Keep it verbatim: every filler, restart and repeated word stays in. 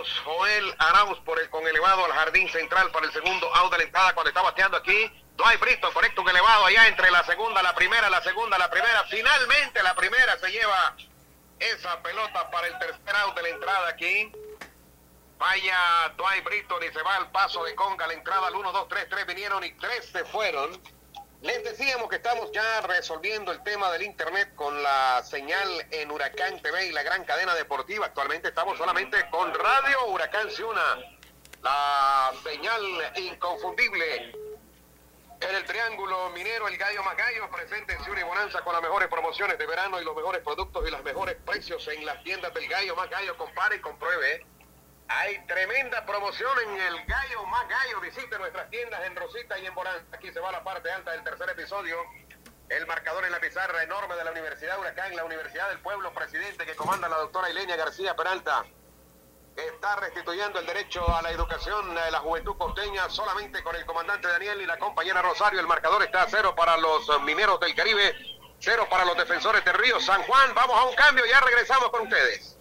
Arauz, Joel Arauz por el con elevado al jardín central para el segundo out de la entrada cuando está bateando aquí. Dwight Brito conecta un elevado allá entre la segunda, la primera, la segunda, la primera. Finalmente la primera se lleva esa pelota para el tercer out de la entrada aquí. Vaya Dwight Brito y se va al paso de conga. La entrada al uno, dos, tres, tres vinieron y tres se fueron. Les decíamos que estamos ya resolviendo el tema del internet con la señal en Huracán T V y la gran cadena deportiva. Actualmente estamos solamente con Radio Huracán Ciuna, la señal inconfundible en el Triángulo Minero, el gallo más gallo, presente en Ciuna y Bonanza con las mejores promociones de verano y los mejores productos y los mejores precios en las tiendas del gallo más gallo. Compare y compruebe. Hay tremenda promoción en el Gallo Más Gallo. Visite nuestras tiendas en Rosita y en Bonanza. Aquí se va la parte alta del tercer episodio. El marcador en la pizarra enorme de la Universidad Huracán, la Universidad del Pueblo, presidente que comanda la doctora Ilenia García Peralta, que está restituyendo el derecho a la educación de la juventud costeña solamente con el comandante Daniel y la compañera Rosario. El marcador está a cero para los mineros del Caribe, cero para los defensores de Río San Juan. Vamos a un cambio, ya regresamos con ustedes.